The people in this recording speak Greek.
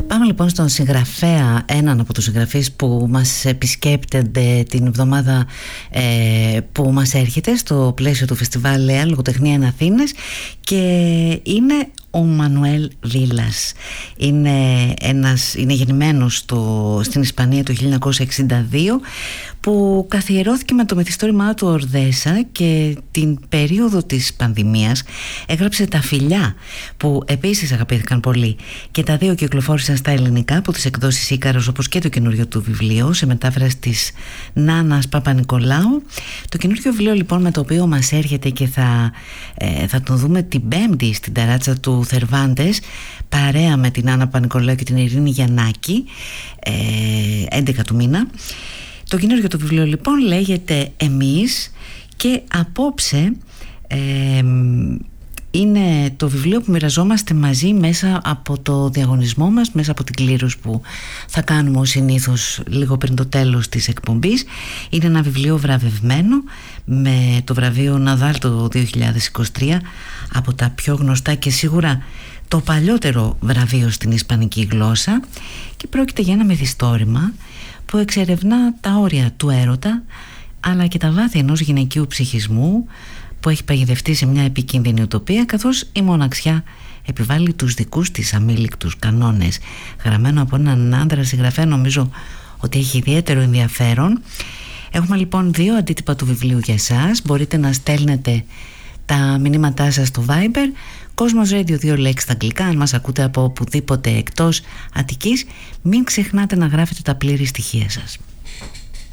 Πάμε λοιπόν στον συγγραφέα, έναν από τους συγγραφείς που μας επισκέπτεται την εβδομάδα που μας έρχεται στο πλαίσιο του φεστιβάλ ΛΕΑ Λογοτεχνία εν Αθήνες, και είναι ο Μανουέλ Βίλας. Είναι γεννημένος στην Ισπανία το 1962, που καθιερώθηκε με το μυθιστόρημά του Ορδέσα, και την περίοδο της πανδημίας έγραψε Τα Φιλιά, που επίσης αγαπήθηκαν πολύ, και τα δύο κυκλοφόρησαν στα ελληνικά από τις εκδόσεις Ίκαρος, όπως και το καινούριο του βιβλίο σε μετάφραση της Νάνας Παπα-Νικολάου. Το καινούριο βιβλίο λοιπόν με το οποίο μας έρχεται και θα τον δούμε την Πέμπτη στην ταράτσα του Θερβάντες, παρέα με την Νάνα Παπα-Νικολάου και την Ειρήνη Γιαννάκη, 11 του μήνα. Το καινούριο του βιβλίο λοιπόν λέγεται «Εμείς», και απόψε είναι το βιβλίο που μοιραζόμαστε μαζί μέσα από το διαγωνισμό μας, μέσα από την κλήρωση που θα κάνουμε ως συνήθως λίγο πριν το τέλος της εκπομπής. Είναι ένα βιβλίο βραβευμένο με το βραβείο Ναδάλ το 2023, από τα πιο γνωστά και σίγουρα το παλιότερο βραβείο στην ισπανική γλώσσα, και πρόκειται για ένα μυθιστόρημα που εξερευνά τα όρια του έρωτα, αλλά και τα βάθη ενός γυναικείου ψυχισμού που έχει παγιδευτεί σε μια επικίνδυνη ουτοπία, καθώς η μοναξιά επιβάλλει τους δικούς της αμήλικτους κανόνες. Γραμμένο από έναν άντρα συγγραφέα, νομίζω ότι έχει ιδιαίτερο ενδιαφέρον. Έχουμε λοιπόν 2 αντίτυπα του βιβλίου για εσάς. Μπορείτε να στέλνετε τα μηνύματά σας στο Viber, Κόσμος Radio 2 λέξεις στα αγγλικά. Αν μας ακούτε από οπουδήποτε εκτός Αττικής, μην ξεχνάτε να γράφετε τα πλήρη στοιχεία σας.